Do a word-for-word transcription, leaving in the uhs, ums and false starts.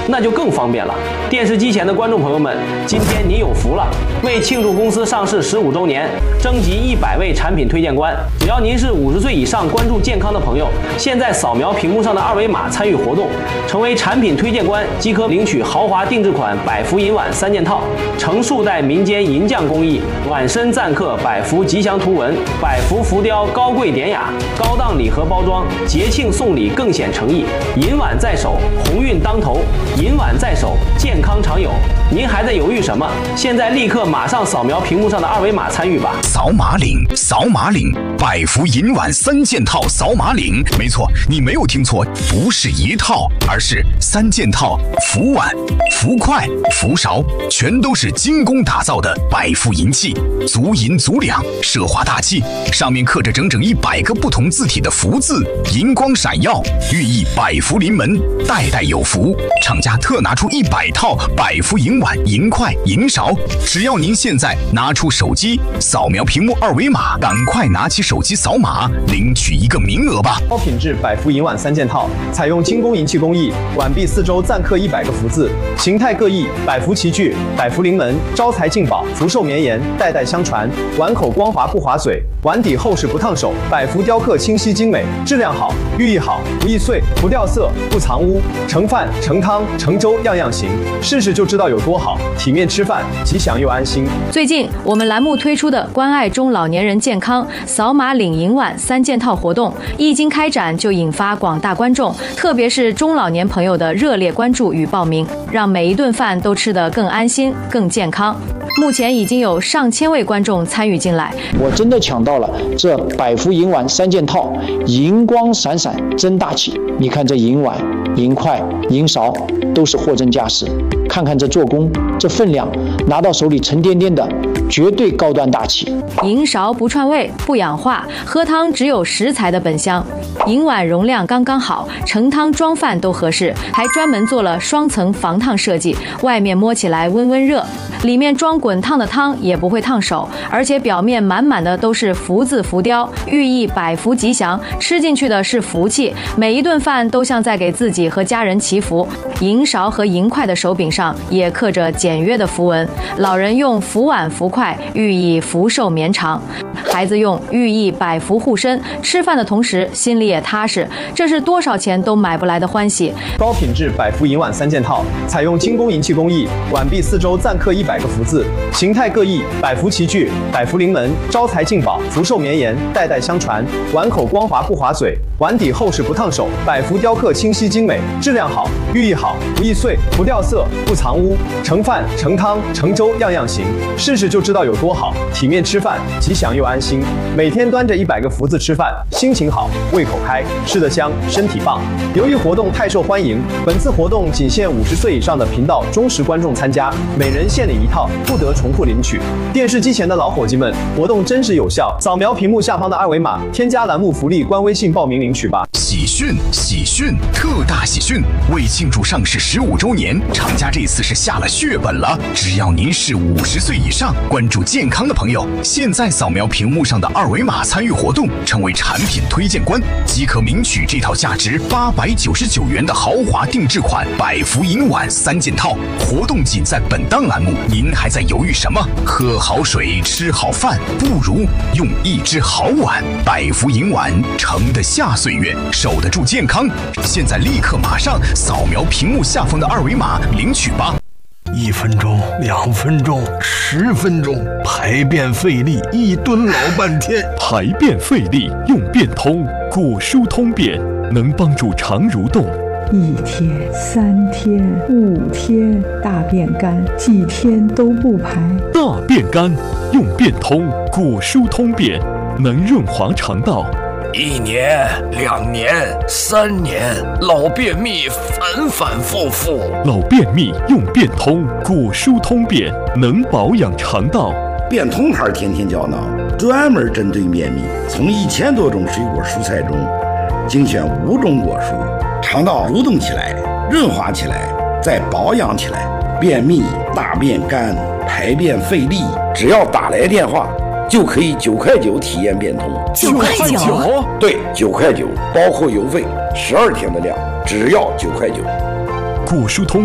那就更方便了。电视机前的观众朋友们，今天你有福了！为庆祝公司上市十五周年，征集一百位产品推荐官。只要您是五十岁以上关注健康的朋友，现在扫描屏幕上的二维码参与活动，成为产品推荐官即可领取豪华定制款百福银碗三件套，成数代民间银匠工艺，碗身錾刻百福吉祥图文，百福浮雕高贵典雅，高档礼盒包装，节庆送礼更显诚意。银碗在手，鸿运当头；银碗在手，健康常有。您还在犹豫什么？现在立刻马上扫描屏幕上的二维码参与吧！ 扫码领，扫码领，百福银碗三件套，扫码领。没错，你没有听错，不是一套，而是三件套，福碗、福筷、福勺，全都是精工打造的百福银器，足银足两，奢华大气，上面刻着整整一百个不同字体的福字，银光闪耀，寓意百福临门，代代有福。厂家特拿出一百套百福银碗、银筷、银勺，只要您现在拿出手机，扫描屏幕二维码，赶快拿起手机扫码，领取一个名额吧！ 高品质百福银碗三件套，采用精工银器工艺，碗壁四周錾刻一百个福字，形态各异，百福齐聚，百福临门，招财进宝，福寿绵延，代代相传。碗口光滑不划嘴，碗底厚实不烫手，百福雕刻清晰精美，质量好，寓意好，不易碎，不掉色，不藏污，盛饭、盛汤、盛粥样样行，试试就知道有多好。体面吃饭，吉祥又安心。 最近我们栏目推出的关爱中老年人健康扫码领银碗三件套活动，一经开展就引发广大观众，特别是中老年朋友的热烈关注与报名，让每一顿饭都吃得更安心、更健康。目前已经有上千位观众参与进来， 我真的抢到了这百福银碗三件套，银光闪闪，真大气。你看这银碗、银筷、银勺都是货真价实，看看这做工，这分量，拿到手里沉甸甸的，绝对高端大气。 银勺不串味不氧化，喝汤只有食材的本香。银碗容量刚刚好，盛汤装饭都合适，还专门做了双层防烫设计，外面摸起来温温热，里面装滚烫的汤也不会烫手，而且表面满满的都是福字浮雕，寓意百福吉祥，吃进去的是福气，每一顿饭都像在给自己和家人祈福。银勺和银筷的手柄上也刻着简约的符文，老人用福碗福筷寓意福寿绵长，孩子用寓意百福护身，吃饭的同时心里也踏实，这是多少钱都买不来的欢喜。 高品质百福银碗三件套，采用精工银器工艺，碗壁四周錾刻一百个福字，形态各异，百福齐聚，百福临门，招财进宝，福寿绵延，代代相传。碗口光滑不划嘴，碗底厚实不烫手，百福雕刻清晰精美，质量好，寓意好，不易碎，不掉色，不藏污，盛饭、盛汤、盛粥样样行，试试就知道有多好。体面吃饭，吉祥又安心。每天端着一百个福字吃饭，心情好，胃口开，吃得香，身体棒。由于活动太受欢迎，本次活动仅限五十岁以上的频道忠实观众参加，每人限领一套，不得重复领取。电视机前的老伙计们，活动真实有效，扫描屏幕下方的二维码，添加栏目福利官微信报名领取吧。 喜讯！喜讯！特大喜讯！为庆祝上市十五周年，厂家这次是下了血本了。只要您是五十岁以上，关注健康的朋友，现在扫描屏幕上的二维码参与活动，成为产品推荐官，即可领取这套价值八百九十九元的豪华定制款百福银碗三件套。活动仅在本档栏目，您还在犹豫什么？喝好水，吃好饭，不如用一只好碗。百福银碗盛得下岁月，守得住健康。现在立刻马上扫描屏幕下方的二维码领取吧。 一分钟，两分钟，十分钟，排便费力，一蹲老半天。 排便费力用便通，果蔬通便能帮助肠蠕动。 一天、三天、五天，大便干，几天都不排。 大便干用便通，果蔬通便能润滑肠道。 一年、两年、三年，老便秘反反复复。 老便秘用便通，果蔬通便能保养肠道。 便通牌天天胶囊专门针对便秘，从一千多种水果蔬菜中精选五种果蔬，肠道蠕动起来，润滑起来，再保养起来。便秘、大便干、排便费力，只要打来电话就可以九块九体验便通。 九块九？ 对，九块九，包括邮费，十二天的量，只要九块九。 果蔬通